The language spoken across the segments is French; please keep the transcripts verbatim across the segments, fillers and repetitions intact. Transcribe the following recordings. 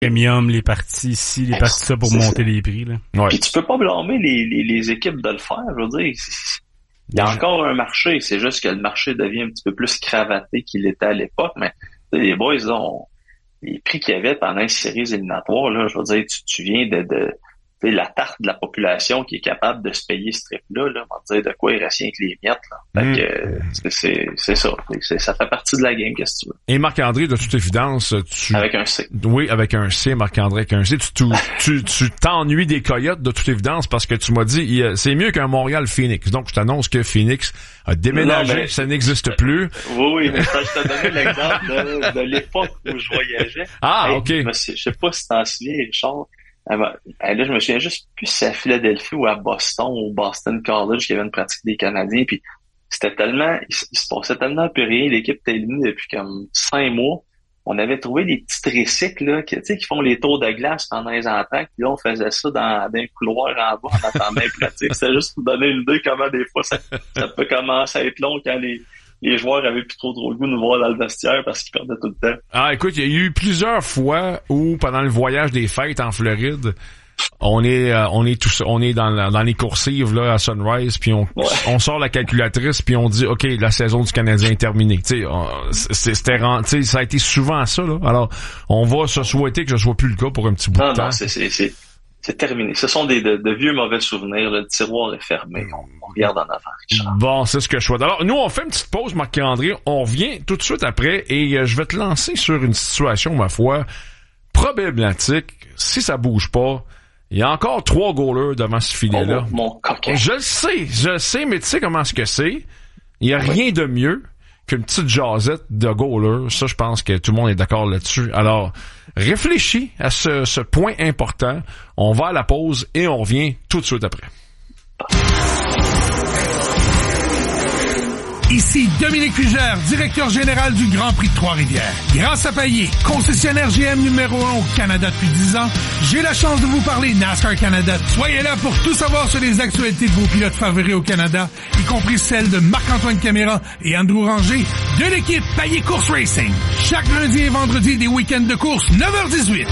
premium, les parties ici, les parties ça pour monter ça. Les prix, là. Ouais. Puis tu peux pas blâmer les, les, les équipes de le faire, je veux dire. Il y a encore un marché, c'est juste que le marché devient un petit peu plus cravaté qu'il était à l'époque, mais les boys, ont les prix qu'il y avait pendant les séries éliminatoires, là, je veux dire, tu, tu viens de, de la tarte de la population qui est capable de se payer ce trip-là, là, on va dire de quoi il reste rien que les miettes, là. Fait mmh. que, c'est, c'est, c'est ça. C'est, ça fait partie de la game, qu'est-ce que tu veux. Et Marc-André, de toute évidence, tu... Avec un C. Oui, avec un C, Marc-André, avec un C. Tu, tu, tu, tu t'ennuies des Coyotes, de toute évidence, parce que tu m'as dit, il, c'est mieux qu'un Montréal-Phoenix. Donc, je t'annonce que Phoenix a déménagé, non, mais, ça n'existe plus. Oui, oui, mais ça, je t'ai donné l'exemple de, de l'époque où je voyageais. Ah, hey, OK. Je sais pas si t'en souviens, Richard. Ah ben, là, je me souviens juste plus si c'est à Philadelphie ou à Boston ou Boston College qu'il y avait une pratique des Canadiens, puis c'était tellement, il, il se passait tellement peu rien, l'équipe était éliminée depuis comme cinq mois. On avait trouvé des petits tricycles, là, qui, tu sais, qui font les tours de glace pendant les entraques, puis là, on faisait ça dans, dans un couloir en bas en attendant les pratiques. C'est juste pour donner une idée comment des fois ça, ça peut commencer à être long quand les, les joueurs avaient plus trop trop le goût de nous voir dans le vestiaire parce qu'ils perdaient tout le temps. Ah, écoute, il y a eu plusieurs fois où, pendant le voyage des fêtes en Floride, on est, euh, on est tous, on est dans, la, dans les coursives, là, à Sunrise, puis on, ouais. on sort la calculatrice, puis on dit, OK, la saison du Canadien est terminée. Tu sais, c'était, tu sais, ça a été souvent ça, là. Alors, on va se souhaiter que ce soit plus le cas pour un petit bout non, de temps. Non, c'est, c'est, c'est, c'est terminé. Ce sont des, de, de vieux mauvais souvenirs. Le tiroir est fermé. On, on regarde en avant, Richard. Bon, c'est ce que je souhaite. Alors, nous, on fait une petite pause, Marc-André. On revient tout de suite après et euh, je vais te lancer sur une situation, ma foi, problématique. Si ça bouge pas, il y a encore trois goalers devant ce filet-là. Oh, mon coquin. Je le sais, je le sais, mais tu sais comment est-ce que c'est. Il y a oui. rien de mieux qu'une petite jasette de goalers. Ça, je pense que tout le monde est d'accord là-dessus. Alors, réfléchis à ce, ce point important. On va à la pause et on revient tout de suite après. Ici Dominique Fugère, directeur général du Grand Prix de Trois-Rivières. Grâce à Payet, concessionnaire G M numéro un au Canada depuis dix ans, j'ai la chance de vous parler NASCAR Canada. Soyez là pour tout savoir sur les actualités de vos pilotes favoris au Canada, y compris celles de Marc-Antoine Caméra et Andrew Ranger de l'équipe Payet Course Racing. Chaque lundi et vendredi des week-ends de course, neuf heures dix-huit.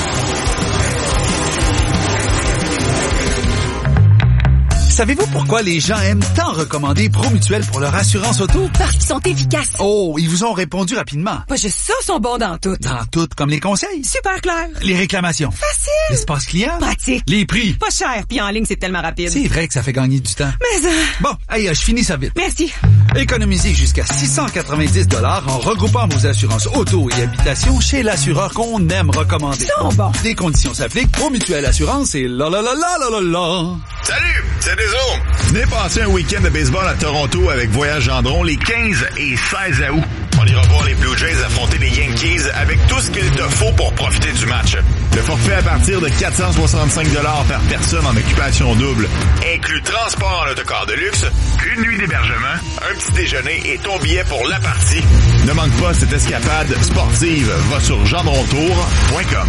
Savez-vous pourquoi les gens aiment tant recommander Promutuel pour leur assurance auto? Parce qu'ils sont efficaces. Oh, ils vous ont répondu rapidement. Pas juste ça, ils sont bons dans tout. Dans tout, comme les conseils. Super clair. Les réclamations. Facile. L'espace client. Pratique. Les prix. Pas cher, puis en ligne, c'est tellement rapide. C'est vrai que ça fait gagner du temps. Mais euh... Bon, allez, je finis ça vite. Merci. Économisez jusqu'à six cent quatre-vingt-dix dollars en regroupant vos assurances auto et habitation chez l'assureur qu'on aime recommander. Ils sont bons. Des conditions s'appliquent. Promutuel Assurance et la la la la la la la. Salut, c'est Deso. Venez passer un week-end de baseball à Toronto avec Voyage Gendron les quinze et seize août. On ira voir les Blue Jays affronter les Yankees avec tout ce qu'il te faut pour profiter du match. Le forfait à partir de quatre cent soixante-cinq dollars par personne en occupation double inclut transport en autocar de luxe, une nuit d'hébergement, un petit déjeuner et ton billet pour la partie. Ne manque pas cette escapade sportive. Va sur gendrontour point com.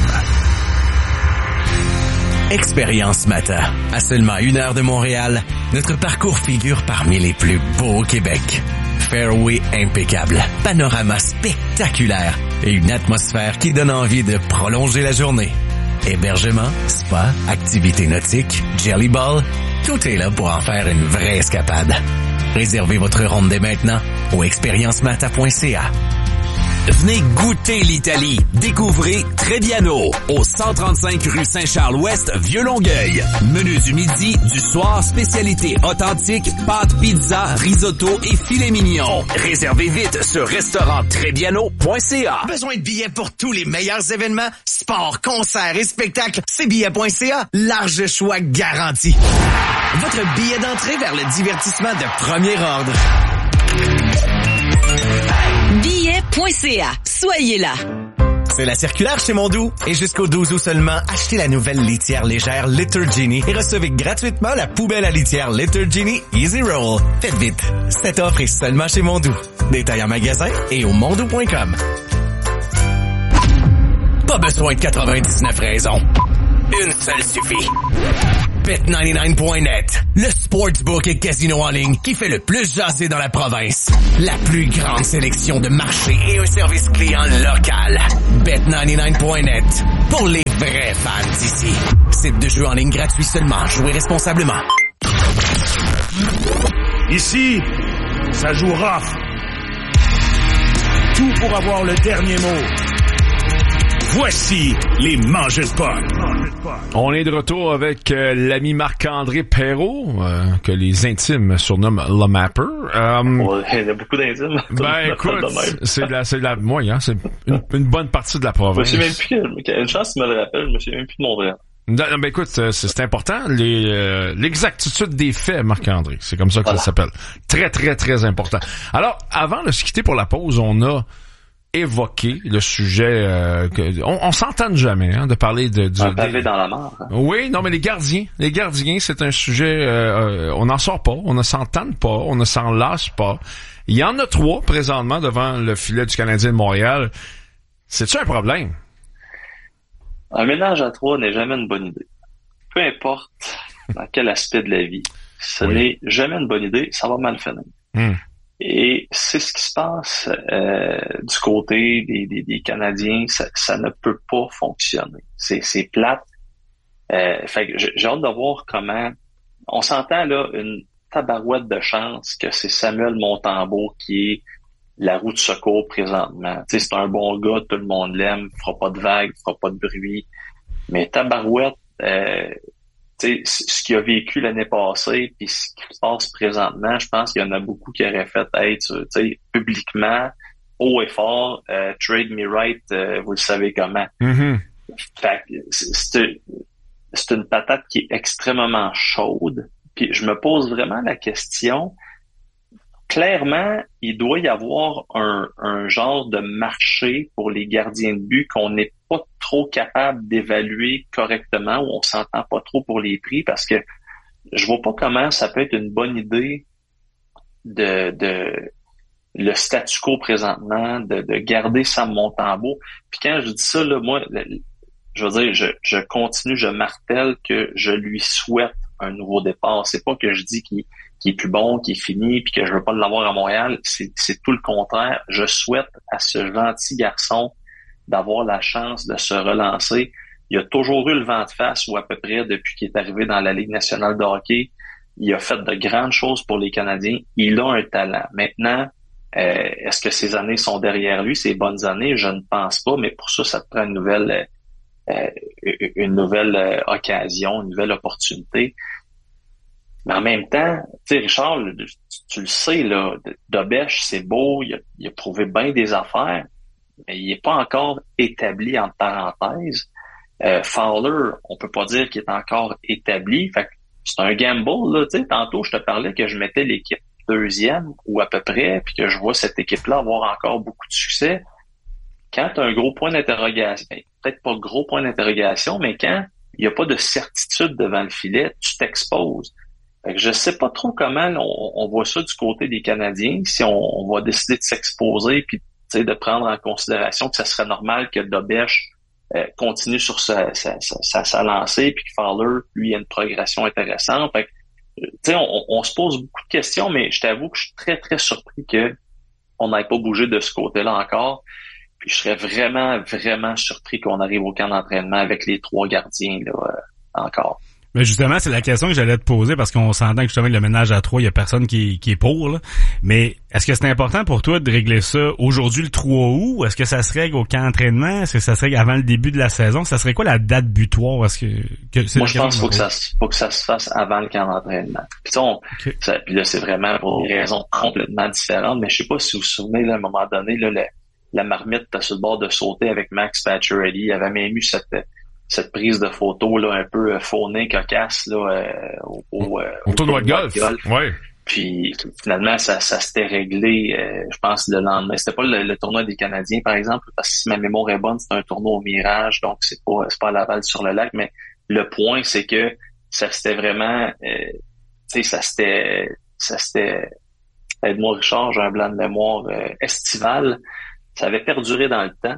Expérience Mata. À seulement une heure de Montréal, notre parcours figure parmi les plus beaux au Québec. Fairway impeccable, panorama spectaculaire et une atmosphère qui donne envie de prolonger la journée. Hébergement, spa, activités nautiques, jelly ball, tout est là pour en faire une vraie escapade. Réservez votre ronde dès maintenant au expérience mata point c a. Venez goûter l'Italie. Découvrez Trebbiano au cent trente-cinq rue Saint-Charles-Ouest, Vieux-Longueuil. Menu du midi, du soir, spécialité authentique, pâtes, pizza, risotto et filet mignon. Réservez vite sur restaurant trebbiano point c a. Besoin de billets pour tous les meilleurs événements, sports, concerts et spectacles? C'est billets point c a. Large choix garanti. Votre billet d'entrée vers le divertissement de premier ordre. billets point c a. Soyez là. C'est la circulaire chez Mondou. Et jusqu'au douze août seulement, achetez la nouvelle litière légère Litter Genie et recevez gratuitement la poubelle à litière Litter Genie Easy Roll. Faites vite. Cette offre est seulement chez Mondou. Détail en magasin et au mondou point com. Pas besoin de quatre-vingt-dix-neuf raisons. Une seule suffit. bet quatre-vingt-dix-neuf point net, le sportsbook et casino en ligne qui fait le plus jaser dans la province. La plus grande sélection de marchés et un service client local. bet quatre-vingt-dix-neuf point net, pour les vrais fans d'ici. Site de jeu en ligne gratuit seulement. Jouez responsablement. Ici, ça joue rough. Tout pour avoir le dernier mot. Voici les mangeurs de potes. On est de retour avec euh, l'ami Marc-André Perrault, euh, que les intimes surnomment le Mapper. Euh, ouais, il y a beaucoup d'intimes. Ben écoute, c'est de la, c'est de la, moi, hein, c'est une, une bonne partie de la province. Je me souviens même plus, une chance tu me le rappelles, je me souviens même plus de mon vrai. Non, ben écoute, c'est, c'est important, les, euh, l'exactitude des faits, Marc-André. C'est comme ça que voilà. Ça s'appelle. Très, très, très important. Alors, avant de se quitter pour la pause, on a évoqué le sujet euh, que on, on s'entend jamais hein, de parler de du, un pavé des... dans la mort. Hein. Oui, non mais les gardiens, les gardiens, c'est un sujet euh, on n'en sort pas, on ne s'entend pas, on ne s'en lasse pas. Il y en a trois présentement devant le filet du Canadien de Montréal. C'est-tu un problème? Un ménage à trois n'est jamais une bonne idée. Peu importe dans quel aspect de la vie, ce oui. n'est jamais une bonne idée, ça va mal finir. Mm. Et c'est ce qui se passe euh, du côté des, des, des Canadiens, ça, ça ne peut pas fonctionner. C'est, c'est plate. Euh, fait que j'ai, j'ai hâte de voir comment. On s'entend là une tabarouette de chance que c'est Samuel Montembeault qui est la roue de secours présentement. Tu sais, c'est un bon gars, tout le monde l'aime, il fera pas de vagues, il fera pas de bruit. Mais tabarouette, euh, tu sais, ce qu'il a vécu l'année passée puis ce qui se passe présentement, je pense qu'il y en a beaucoup qui auraient fait être, tu sais, publiquement, haut et fort, euh, trade me right, euh, vous le savez comment. Mm-hmm. Fait que c'est, c'est une patate qui est extrêmement chaude. Puis je me pose vraiment la question, clairement, il doit y avoir un, un genre de marché pour les gardiens de but qu'on n'est pas trop capable d'évaluer correctement, ou on s'entend pas trop pour les prix, parce que je vois pas comment ça peut être une bonne idée de, de le statu quo présentement, de, de garder Sam Montembeault. Puis quand je dis ça, là, moi, je veux dire, je, je continue, je martèle que je lui souhaite un nouveau départ. C'est pas que je dis qu'il, qu'il est plus bon, qu'il est fini, puis que je veux pas l'avoir à Montréal. C'est, c'est tout le contraire. Je souhaite à ce gentil garçon d'avoir la chance de se relancer. Il a toujours eu le vent de face, ou à peu près, depuis qu'il est arrivé dans la Ligue nationale de hockey. Il a fait de grandes choses pour les Canadiens. Il a un talent. Maintenant, euh, est-ce que ces années sont derrière lui, ces bonnes années? Je ne pense pas, mais pour ça, ça te prend une nouvelle, euh, une nouvelle euh, occasion, une nouvelle opportunité. Mais en même temps, tu sais, Richard, tu, tu le sais, là, Dobèche, c'est beau, il a, il a prouvé bien des affaires, mais il n'est pas encore établi entre parenthèses. Euh, Fowler, on peut pas dire qu'il est encore établi. Fait que c'est un gamble, là, tu sais. Tantôt, je te parlais que je mettais l'équipe deuxième, ou à peu près, puis que je vois cette équipe-là avoir encore beaucoup de succès. Quand tu as un gros point d'interrogation, ben, peut-être pas gros point d'interrogation, mais quand il n'y a pas de certitude devant le filet, tu t'exposes. Fait que je sais pas trop comment là, on, on voit ça du côté des Canadiens, si on, on va décider de s'exposer puis de prendre en considération que ça serait normal que Dobèche euh, continue sur sa, sa, sa, sa lancée, puis que Fowler, lui, a une progression intéressante. Fait que, tu sais, on, on se pose beaucoup de questions, mais je t'avoue que je suis très, très surpris que on n'ait pas bougé de ce côté-là encore. Puis je serais vraiment, vraiment surpris qu'on arrive au camp d'entraînement avec les trois gardiens là, euh, encore. Mais justement, c'est la question que j'allais te poser, parce qu'on s'entend que justement le ménage à trois, il y a personne qui, qui est pour, là. Mais est-ce que c'est important pour toi de régler ça aujourd'hui le trois août, ou est-ce que ça se règle au camp d'entraînement? Est-ce que ça se règle avant le début de la saison? Ça serait quoi la date butoir? Est-ce que, que c'est Moi, je pense qu'il faut que ça, faut que ça se fasse avant le camp d'entraînement. Puis, on, okay. ça, puis là, c'est vraiment pour des raisons complètement différentes, mais je sais pas si vous vous souvenez, là, à un moment donné, là, la, la marmite était sur le bord de sauter avec Max Pacioretty. Il avait même eu cette cette prise de photo là un peu faunée, cocasse là euh, au, au, euh, au tournoi de golf. golf. Ouais. Puis finalement ça ça s'était réglé euh, je pense le lendemain. C'était pas le, le tournoi des Canadiens par exemple, parce que si ma mémoire est bonne, c'était un tournoi au Mirage, donc c'est pas c'est pas à Laval sur le lac, mais le point c'est que ça s'était vraiment euh, tu sais ça s'était ça s'était aide-moi Richard, j'ai un blanc de mémoire euh, estival. Ça avait perduré dans le temps.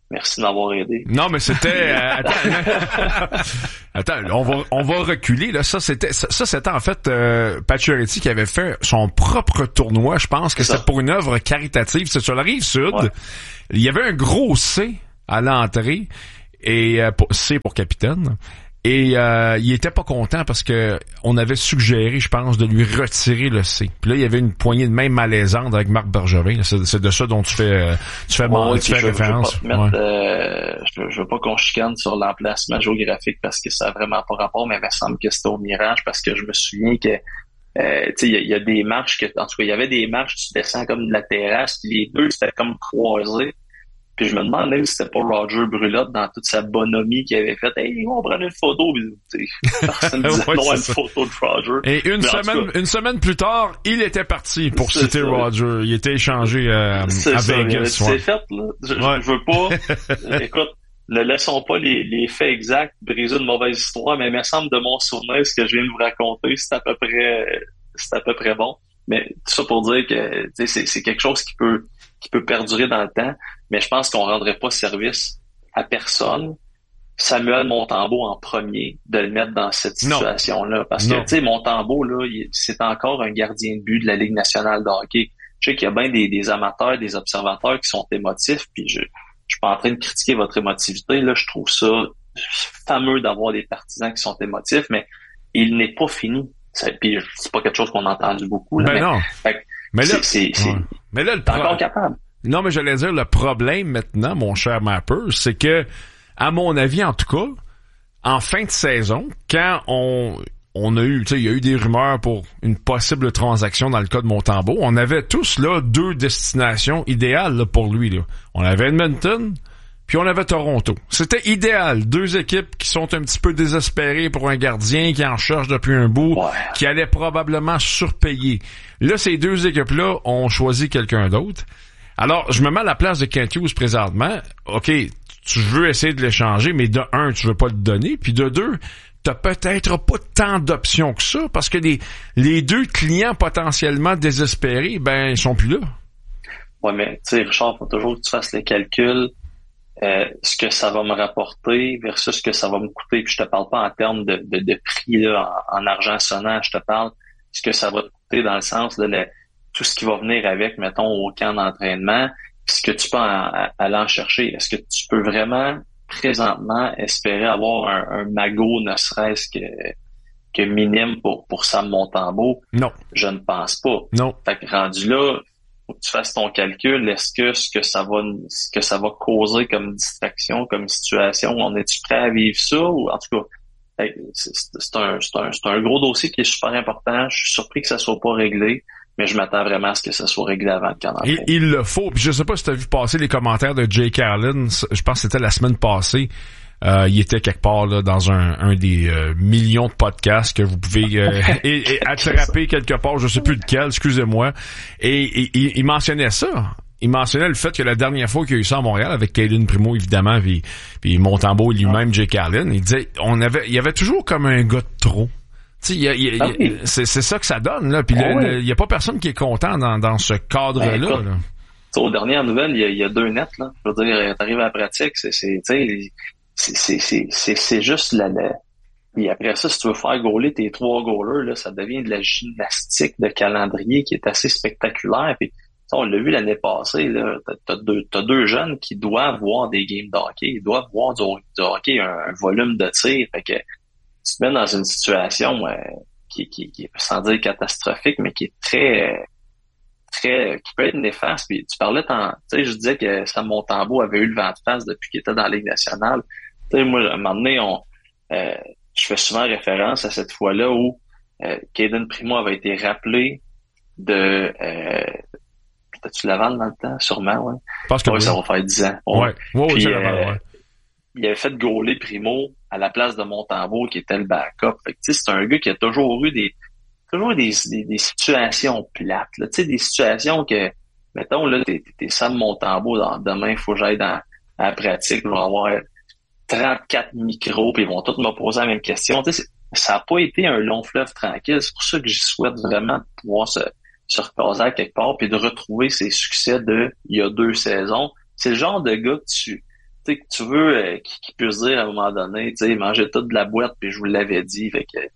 Merci de m'avoir aidé. Non, mais c'était... Euh, attends, attends, on va on va reculer. Là, ça c'était ça, ça c'était en fait euh, Pacioretty qui avait fait son propre tournoi. Je pense que c'est c'était pour une œuvre caritative. C'est sur la rive sud. Ouais. Il y avait un gros C à l'entrée et euh, pour, C pour capitaine. Et euh, il était pas content parce que on avait suggéré, je pense, de lui retirer le C. Puis là, il y avait une poignée de main malaisante avec Marc Bergevin. C'est, c'est de ça dont tu fais, euh, tu fais, oh, tu fais je, référence. Je veux, pas mettre, ouais. euh, je, veux, je veux pas qu'on chicane sur l'emplacement géographique parce que ça a vraiment pas rapport, mais il me semble que c'était au Mirage parce que je me souviens que euh, tu sais, il y, y a des marches que, en tout cas, il y avait des marches, tu descends comme de la terrasse, puis les deux c'était comme croisés. Puis je me demandais si c'était pas Roger Brulotte dans toute sa bonhomie qui avait fait « Hey, on prend une photo. » Personne ne disait ouais, non à une ça. Photo de Roger. Et une semaine, cas, une semaine plus tard, il était parti pour citer ça. Roger. Il était échangé euh, à ça, Vegas. C'est ouais. fait, là. Je, ouais. je veux pas... Écoute, ne laissons pas les, les faits exacts briser une mauvaise histoire, mais il me semble de mon souvenir, ce que je viens de vous raconter, c'est à peu près, c'est à peu près bon. Mais tout ça pour dire que c'est, c'est quelque chose qui peut qui peut perdurer dans le temps, mais je pense qu'on rendrait pas service à personne. Samuel Montembeault en premier, de le mettre dans cette situation-là. Non. Parce que, tu sais, Montembeault, là, il, c'est encore un gardien de but de la Ligue nationale de hockey. Je sais qu'il y a bien des, des amateurs, des observateurs qui sont émotifs, puis je, je suis pas en train de critiquer votre émotivité, là, je trouve ça fameux d'avoir des partisans qui sont émotifs, mais il n'est pas fini. C'est, puis c'est pas quelque chose qu'on a entendu beaucoup, là. Ben mais, non. Fait, mais là, c'est, c'est, c'est, ouais. mais là, le pro... encore capable. Non, mais j'allais dire, le problème maintenant, mon cher Mapper, c'est que, à mon avis, en tout cas, en fin de saison, quand on, on a eu, tu sais, il y a eu des rumeurs pour une possible transaction dans le cas de Montembeault, on avait tous, là, deux destinations idéales, là, pour lui, là. On avait Edmonton, puis on avait Toronto. C'était idéal. Deux équipes qui sont un petit peu désespérées pour un gardien qui en cherche depuis un bout, ouais. qui allait probablement surpayer. Là, ces deux équipes-là ont choisi quelqu'un d'autre. Alors, je me mets à la place de Kent Hughes présentement. OK, tu veux essayer de l'échanger, mais de un, tu veux pas le donner, puis de deux, t'as peut-être pas tant d'options que ça, parce que les, les deux clients potentiellement désespérés, ben, ils sont plus là. Ouais, mais, tu sais, Richard, faut toujours que tu fasses les calculs. Euh, ce que ça va me rapporter versus ce que ça va me coûter. Puis je te parle pas en termes de, de, de prix là, en, en argent sonnant, je te parle ce que ça va te coûter dans le sens de le, tout ce qui va venir avec, mettons, au camp d'entraînement, puis ce que tu peux en, aller en chercher. Est-ce que tu peux vraiment, présentement, espérer avoir un, un magot, ne serait-ce que, que minime pour, pour Sam Montembeault? Non. Je ne pense pas. Non. Fait que rendu là, faut que tu fasses ton calcul. Est-ce que ce que ça va, ce que ça va causer comme distraction, comme situation, on est-tu prêt à vivre ça ou en tout cas, c'est, c'est un, c'est un, c'est un gros dossier qui est super important. Je suis surpris que ça soit pas réglé, mais je m'attends vraiment à ce que ça soit réglé avant le camp d'entraînement. Il, il le faut. Puis je sais pas si tu as vu passer les commentaires de Jake Allen. Je pense que c'était la semaine passée. Euh, il était quelque part là dans un, un des euh, millions de podcasts que vous pouvez euh, et, et attraper quelque part, je sais plus lequel, excusez-moi. Et, et, et il mentionnait ça. Il mentionnait le fait que la dernière fois qu'il y a eu ça à Montréal avec Caden Primo évidemment, puis, puis Montembeault lui-même, Jake Allen, il disait, on avait, il y avait toujours comme un gars de trop. Tu sais, il y a, il y a, il y a, c'est, c'est ça que ça donne là. Puis ah oui. il y a pas personne qui est content dans, dans ce cadre-là. Ben, écoute, là. Aux dernières nouvelles, il y a, il y a deux nets là. Je veux dire, t'arrives à la pratique, c'est, c'est, tu sais. C'est, c'est, c'est, c'est, c'est juste la, la... Et après ça, si tu veux faire gauler tes trois goalers, là, ça devient de la gymnastique de calendrier qui est assez spectaculaire. Puis, on l'a vu l'année passée, là, t'as, t'as, deux, t'as deux jeunes qui doivent voir des games de hockey, ils doivent voir du, du hockey, un, un volume de tir. Fait que tu te mets dans une situation euh, qui, qui, qui est, sans dire catastrophique, mais qui est très... très qui peut être néfaste. Puis tu parlais, tu sais, je disais que Sam Montembeault avait eu le vent de face depuis qu'il était dans la Ligue nationale. Tu sais, moi, à un moment donné, on, euh, je fais souvent référence à cette fois-là où euh, Caden Primo avait été rappelé de... Euh, T'as-tu Laval dans le temps? Sûrement, ouais. Parce que oui, oui. Ça va faire dix ans. Ouais. ouais. Puis, ouais, euh, Laval, ouais. Il avait fait gauler Primo à la place de Montembeault qui était le backup. Fait que, tu sais, c'est un gars qui a toujours eu des toujours des, des, des situations plates, là. Tu sais, des situations que, mettons, là, t'es, t'es Sam Montembeault, dans, demain, il faut que j'aille dans, à la pratique, je vais avoir trente-quatre micros, puis ils vont tous me poser la même question. Tu sais, ça n'a pas été un long fleuve tranquille. C'est pour ça que j'y souhaite vraiment de pouvoir se, se reposer à quelque part, puis de retrouver ses succès de il y a deux saisons. C'est le genre de gars que tu, tu sais, que tu veux euh, qu'il, qu'il puisse dire à un moment donné, tu sais, mangez tout de la boîte, puis je vous l'avais dit. Fait que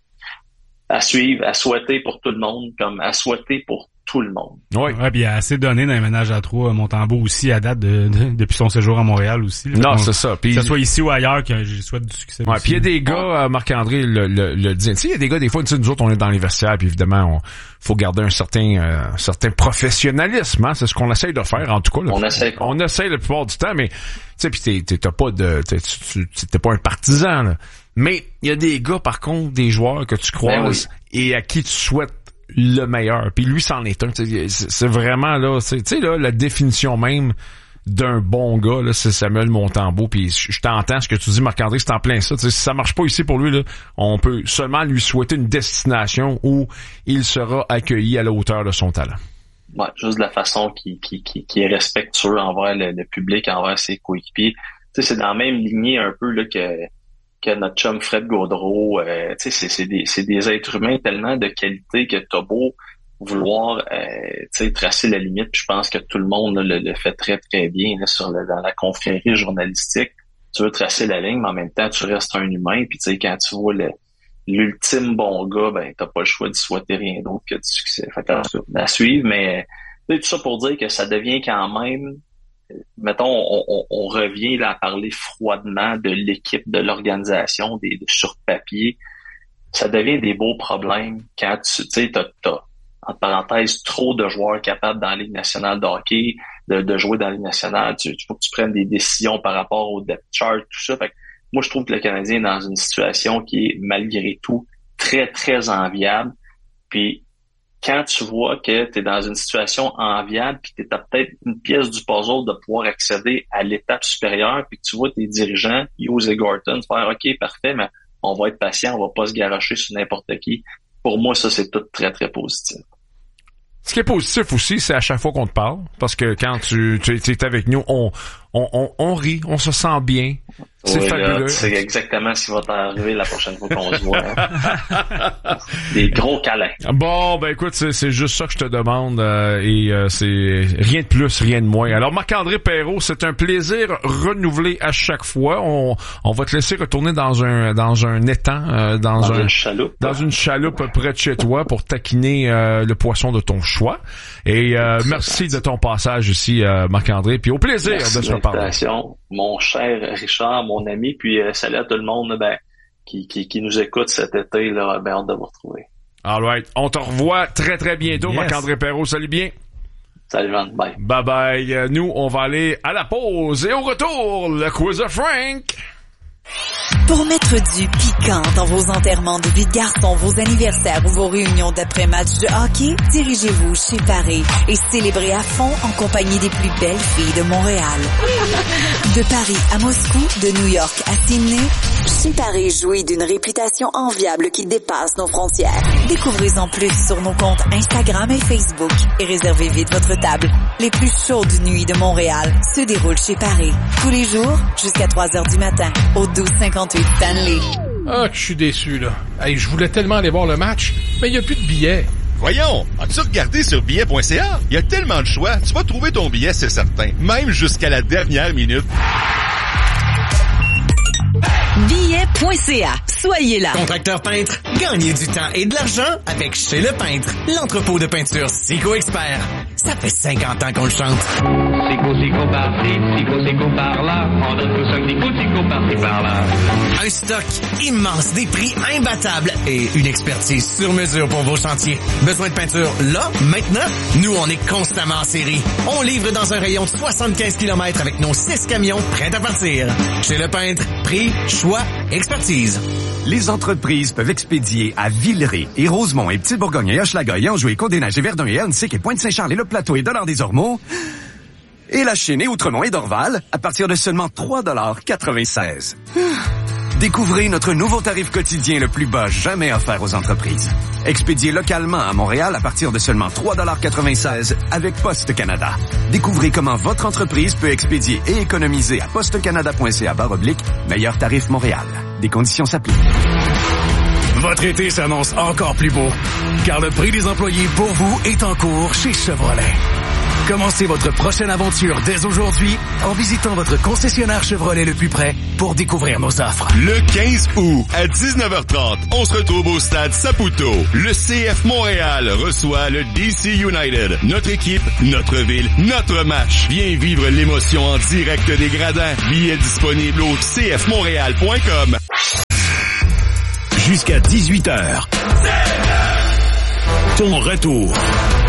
à suivre, à souhaiter pour tout le monde, comme à souhaiter pour tout le monde. Oui, ouais, puis il a assez donné dans les ménages à trois. Montembeau aussi à date de, de, depuis son séjour à Montréal aussi. Là, non, c'est ça. Pis, que ce soit ici ou ailleurs, que je souhaite du succès. Ouais, puis il y a des gars, euh, Marc-André le, le, le dit. Tu sais, il y a des gars, des fois, tu sais, nous autres, on est dans les vestiaires, puis évidemment, on faut garder un certain euh, un certain professionnalisme. Hein, c'est ce qu'on essaye de faire, en tout cas. Là. On essaye. On essaye la plupart du temps, mais tu sais, puis t'es, t'es, t'as pas de, t'es, tu, t'es pas un partisan. Là. Mais il y a des gars, par contre, des joueurs que tu croises ben oui. et à qui tu souhaites le meilleur. Puis lui, c'en est un. C'est vraiment là, tu sais là, la définition même d'un bon gars, là, c'est Samuel Montembeau. Puis je t'entends ce que tu dis, Marc-André, c'est en plein ça. T'sais, si ça marche pas ici pour lui, là, on peut seulement lui souhaiter une destination où il sera accueilli à la hauteur de son talent. Ouais, juste de la façon qui, qui, qui, qui est respectueux envers le, le public, envers ses coéquipiers. Tu sais, c'est dans la même lignée un peu là que que notre chum Fred Gaudreau, euh, tu sais, c'est, c'est des, c'est des êtres humains tellement de qualité que t'as beau vouloir, euh, tu sais, tracer la limite. Puis je pense que tout le monde là, le, le fait très très bien là, sur le, dans la confrérie journalistique. Tu veux tracer la ligne, mais en même temps tu restes un humain. Puis tu sais, quand tu vois le, l'ultime bon gars, ben t'as pas le choix de souhaiter rien d'autre que du succès. Fait que à suivre, mais tout ça pour dire que ça devient quand même. Mettons, on, on, on revient là à parler froidement de l'équipe, de l'organisation, des de, sur papier. Ça devient des beaux problèmes quand tu sais, t'as, t'as, entre parenthèses, trop de joueurs capables dans la Ligue nationale de hockey, de, de jouer dans la Ligue nationale. Tu, tu faut que tu prennes des décisions par rapport au depth chart, tout ça. Fait que moi, je trouve que le Canadien est dans une situation qui est, malgré tout, très, très enviable. Puis, quand tu vois que tu es dans une situation enviable puis que tu as peut-être une pièce du puzzle de pouvoir accéder à l'étape supérieure puis que tu vois tes dirigeants, Hughes et Gorton, faire « OK, parfait, mais on va être patient, on va pas se garocher sur n'importe qui ». Pour moi, ça, c'est tout très, très positif. Ce qui est positif aussi, c'est à chaque fois qu'on te parle, parce que quand tu, tu, tu es avec nous, on, on, on, on rit, on se sent bien. C'est oui, fabuleux. C'est exactement ce qui va t'arriver la prochaine fois qu'on se voit. Hein. Des gros câlins. Bon, ben écoute, c'est, c'est juste ça que je te demande euh, et euh, c'est rien de plus, rien de moins. Alors Marc-André Perreault, c'est un plaisir renouvelé à chaque fois. On, on va te laisser retourner dans un dans un étang, euh, dans, dans un une chaloupe, dans une chaloupe près de chez toi pour taquiner euh, le poisson de ton choix. Et euh, merci de ton passage ici, euh, Marc-André. Puis au plaisir merci de se reparler. Mon cher Richard, mon ami, puis euh, salut à tout le monde ben, qui, qui, qui nous écoute cet été. Là, ben, hâte de vous retrouver. All right. On te revoit très, très bientôt, yes. Marc-André Perreault. Salut bien. Salut, Van. Bye. Bye bye. Nous, on va aller à la pause et au retour, le quiz de Frank. Pour mettre du piquant dans vos enterrements de vie de garçon, vos anniversaires ou vos réunions d'après-match de hockey, dirigez-vous chez Paris et célébrez à fond en compagnie des plus belles filles de Montréal. De Paris à Moscou, de New York à Sydney, chez Paris jouit d'une réputation enviable qui dépasse nos frontières. Découvrez-en plus sur nos comptes Instagram et Facebook et réservez vite votre table. Les plus chaudes nuits de Montréal se déroulent chez Paris. Tous les jours, jusqu'à trois heures du matin, au douze cinquante-huit Stanley. Ah, je suis déçu, là. Hey, je voulais tellement aller voir le match, mais il n'y a plus de billets. Voyons, as-tu regardé sur billet point c a? Il y a tellement de choix, tu vas trouver ton billet, c'est certain. Même jusqu'à la dernière minute. billet point c a. Soyez là. Contracteur peintre, gagnez du temps et de l'argent avec Chez Le Peintre, l'entrepôt de peinture Sico Expert. Ça fait cinquante ans qu'on le chante. Sico, Sico par-ci, Sico, Sico par-là. On donne tout ça, Sico, Sico par-ci, par-là. Un stock immense, des prix imbattables et une expertise sur mesure pour vos chantiers. Besoin de peinture là, maintenant? Nous, on est constamment en série. On livre dans un rayon de soixante-quinze kilomètres avec nos six camions prêts à partir. Chez Le Peintre, prix, choix, expertise. Les entreprises peuvent expédier à Villeray et Rosemont et Petite-Bourgogne et Hochelaga et Anjou et Côte-des-Neiges et Verdun et Ernsic et Pointe-Saint-Charles et Le Plateau et Dollard-des-Ormeaux et La Chine et Outremont et Dorval à partir de seulement trois dollars quatre-vingt-seize. Découvrez notre nouveau tarif quotidien le plus bas jamais offert aux entreprises. Expédié localement à Montréal à partir de seulement trois dollars quatre-vingt-seize avec Poste Canada. Découvrez comment votre entreprise peut expédier et économiser à postecanada point c a barre oblique meilleur tarif Montréal. Des conditions s'appliquent. Votre été s'annonce encore plus beau, car le prix des employés pour vous est en cours chez Chevrolet. Commencez votre prochaine aventure dès aujourd'hui en visitant votre concessionnaire Chevrolet le plus près pour découvrir nos offres. Le quinze août à dix-neuf heures trente, on se retrouve au stade Saputo. Le C F Montréal reçoit le D C United. Notre équipe, notre ville, notre match. Viens vivre l'émotion en direct des gradins. Billets disponibles au c f montréal point com. Jusqu'à dix-huit heures. Ton retour